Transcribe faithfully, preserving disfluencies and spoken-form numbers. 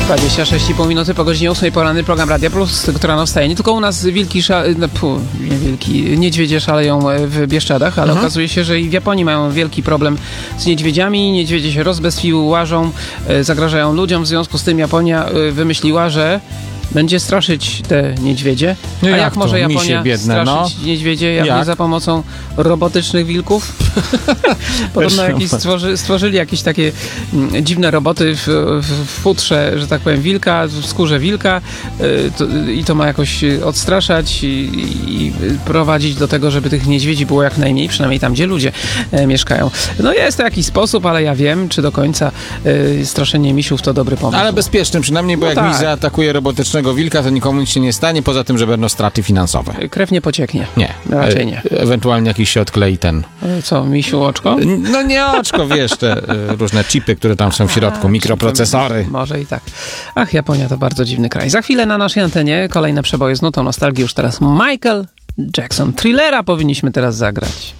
dwadzieścia sześć i pół minuty po godzinie ósmej poranny program Radia Plus, który rano wstaje. Nie tylko u nas wilki, sza... no, pu, nie wilki, niedźwiedzie szaleją w Bieszczadach, ale mhm. okazuje się, że i w Japonii mają wielki problem z niedźwiedziami. Niedźwiedzie się rozbestwiły, łażą, zagrażają ludziom. W związku z tym Japonia wymyśliła, że będzie straszyć te niedźwiedzie. No A jak, jak może Japonia biedne, straszyć no? niedźwiedzie? Jak, jak? Nie za pomocą robotycznych wilków? Podobno jakieś stworzy, stworzyli jakieś takie mm, dziwne roboty w, w, w futrze, że tak powiem, wilka, w skórze wilka y, to, i to ma jakoś odstraszać i, i prowadzić do tego, żeby tych niedźwiedzi było jak najmniej, przynajmniej tam, gdzie ludzie e, mieszkają. No jest to jakiś sposób, ale ja wiem, czy do końca y, straszenie misiów to dobry pomysł. Ale bezpieczny przynajmniej, bo no jak tak. miś zaatakuje robotycznego wilka, to nikomu nic się nie stanie, poza tym, że będą straty finansowe. Krew nie pocieknie. Nie. Raczej nie. E, ewentualnie jakiś się odklei ten... Co, misiu oczko? No nie oczko, wiesz, te różne chipy, które tam są w środku, A, mikroprocesory. Może i tak. Ach, Japonia to bardzo dziwny kraj. Za chwilę na naszej antenie kolejne przeboje z nutą nostalgii. Już teraz Michael Jackson. Thrillera powinniśmy teraz zagrać.